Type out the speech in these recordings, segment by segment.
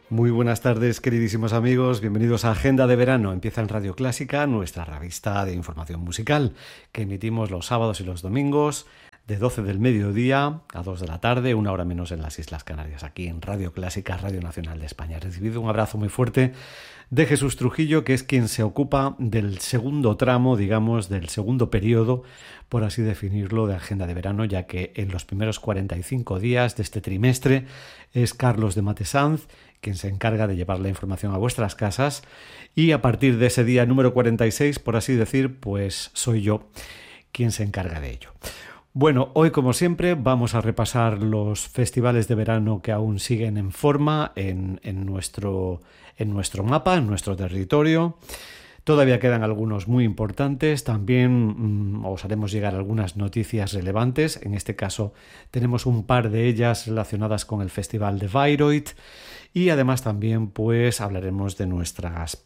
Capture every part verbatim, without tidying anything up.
Muy buenas tardes, queridísimos amigos. Bienvenidos a Agenda de Verano. Empieza en Radio Clásica, nuestra revista de información musical, que emitimos los sábados y los domingos de doce del mediodía a dos de la tarde, una hora menos en las Islas Canarias, aquí en Radio Clásica, Radio Nacional de España. He recibido un abrazo muy fuerte de Jesús Trujillo, que es quien se ocupa del segundo tramo, digamos, del segundo periodo, por así definirlo, de Agenda de Verano, ya que en los primeros cuarenta y cinco días de este trimestre es Carlos de Matesanz quien se encarga de llevar la información a vuestras casas, y a partir de ese día número cuarenta y seis, por así decir, pues soy yo quien se encarga de ello. Bueno, hoy como siempre vamos a repasar los festivales de verano que aún siguen en forma en, en, nuestro, en nuestro mapa, en nuestro territorio. Todavía quedan algunos muy importantes, también mmm, os haremos llegar algunas noticias relevantes. En este caso tenemos un par de ellas relacionadas con el Festival de Bayreuth, y además también pues hablaremos de nuestras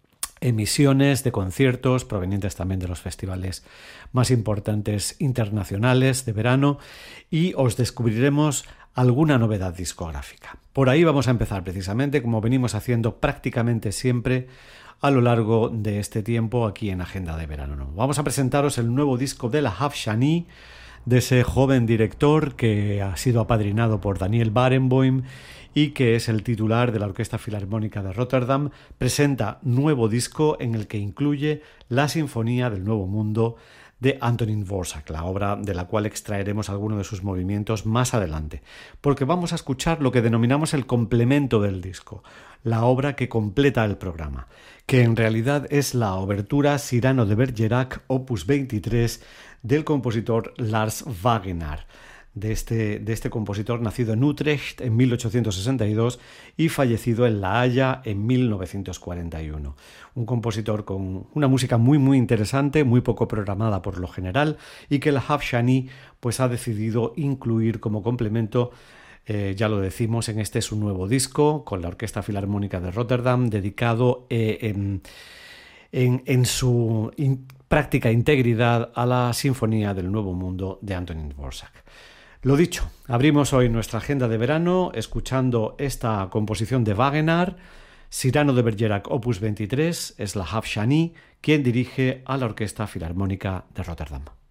emisiones de conciertos provenientes también de los festivales más importantes internacionales de verano, y os descubriremos alguna novedad discográfica. Por ahí vamos a empezar precisamente, como venimos haciendo prácticamente siempre a lo largo de este tiempo aquí en Agenda de Verano. Vamos a presentaros el nuevo disco de Lahav Shani, de ese joven director que ha sido apadrinado por Daniel Barenboim y que es el titular de la Orquesta Filarmónica de Rotterdam. Presenta nuevo disco en el que incluye la Sinfonía del Nuevo Mundo de Antonín Dvořák, la obra de la cual extraeremos algunos de sus movimientos más adelante, porque vamos a escuchar lo que denominamos el complemento del disco, la obra que completa el programa, que en realidad es la obertura Cyrano de Bergerac, opus veintitrés, del compositor Lars Wagenaar, de este, de este compositor nacido en Utrecht en mil ochocientos sesenta y dos y fallecido en La Haya en mil novecientos cuarenta y uno. Un compositor con una música muy muy interesante, muy poco programada por lo general, y que Lahav Shani pues ha decidido incluir como complemento, eh, ya lo decimos, en este su nuevo disco con la Orquesta Filarmónica de Rotterdam, dedicado eh, en, en, en su in, práctica integridad a la Sinfonía del Nuevo Mundo de Antonín Dvořák. Lo dicho, abrimos hoy nuestra agenda de verano escuchando esta composición de Wagenaar, Cyrano de Bergerac opus veintitrés, es Lahav Shani quien dirige a la Orquesta Filarmónica de Rotterdam.